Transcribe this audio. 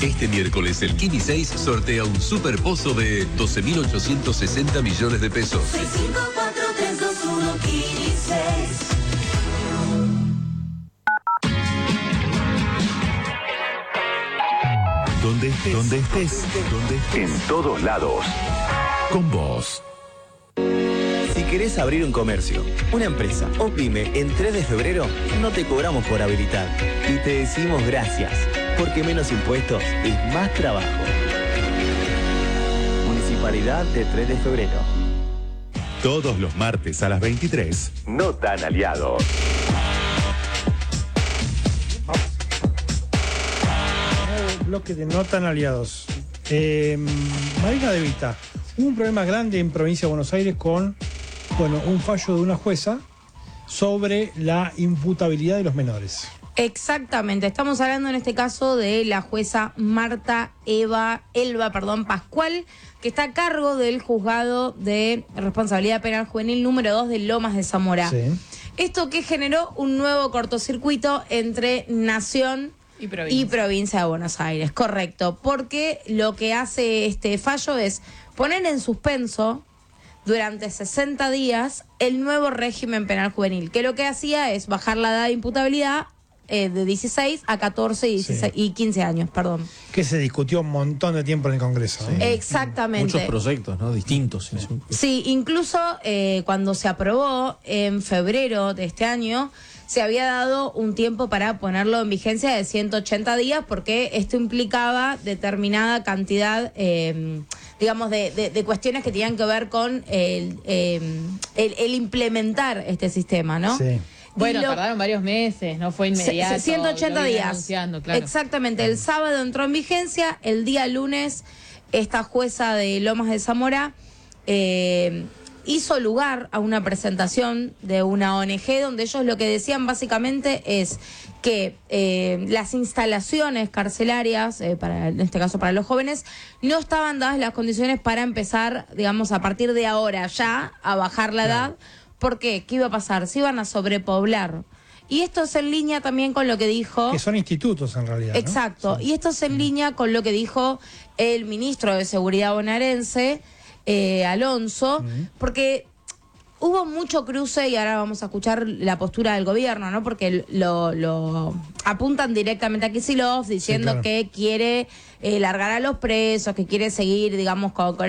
Este miércoles el Kini 6 sortea un super pozo de 12.860 millones de pesos. 654-321 Kini 6. Donde estés, en todos lados. Con vos. Si querés abrir un comercio, una empresa o pyme en 3 de febrero, no te cobramos por habilitar. Y te decimos gracias, porque menos impuestos es más trabajo. Municipalidad de 3 de febrero. Todos los martes a las 23. No tan aliados. Bloque de no tan aliados. Marina de Vita, hubo un problema grande en provincia de Buenos Aires con un fallo de una jueza sobre la imputabilidad de los menores. Exactamente, estamos hablando en este caso de la jueza Marta Elba Pascual, que está a cargo del juzgado de responsabilidad penal juvenil número 2 de Lomas de Zamora. Sí. Esto que generó un nuevo cortocircuito entre Nación y provincia de Buenos Aires, correcto, porque lo que hace este fallo es poner en suspenso durante 60 días el nuevo régimen penal juvenil, que lo que hacía es bajar la edad de imputabilidad de 16 a 14 y 15 años, perdón. Que se discutió un montón de tiempo en el Congreso. Sí. Exactamente. Muchos proyectos, ¿no? Distintos. Sí, incluso cuando se aprobó en febrero de este año, se había dado un tiempo para ponerlo en vigencia de 180 días porque esto implicaba determinada cantidad, digamos, de cuestiones que tenían que ver con el implementar este sistema, ¿no? Sí. Bueno, tardaron varios meses, no fue inmediato. 180 días. Claro. Exactamente, el sábado entró en vigencia, el día lunes esta jueza de Lomas de Zamora hizo lugar a una presentación de una ONG donde ellos lo que decían básicamente es que las instalaciones carcelarias, en este caso para los jóvenes, no estaban dadas las condiciones para empezar, digamos, a partir de ahora ya a bajar la edad. ¿Por qué? ¿Qué iba a pasar? Se iban a sobrepoblar. Y esto es en línea también con lo que dijo... Que son institutos en realidad, Exacto. ¿no? Sí. Y esto es en línea con lo que dijo el ministro de Seguridad bonaerense, Alonso, porque hubo mucho cruce y ahora vamos a escuchar la postura del gobierno, ¿no? Porque lo apuntan directamente a Kicillof diciendo que quiere largar a los presos, que quiere seguir, digamos, con